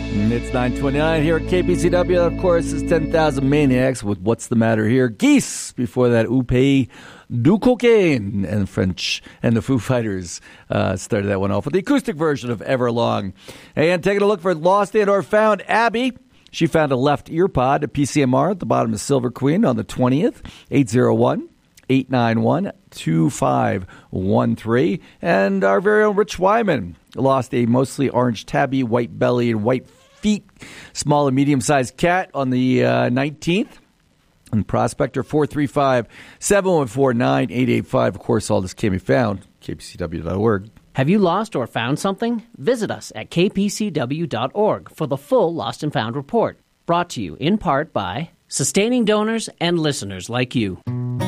It's 9:29 here at KPCW. Of course, it's 10,000 Maniacs with What's the Matter Here. Geese before that, Upay du Cocaine and French and the Foo Fighters started that one off with the acoustic version of Everlong. And taking a look for Lost and or Found, Abby. She found a left ear pod at PCMR at the bottom of Silver Queen on the 20th, 801-891-2513. And our very own Rich Wyman lost a mostly orange tabby, white belly, and white feet, small and medium-sized cat on the 19th. And Prospector 435-714-9885. Of course, all this can be found, kpcw.org. Have you lost or found something? Visit us at kpcw.org for the full Lost and Found report. Brought to you in part by sustaining donors and listeners like you.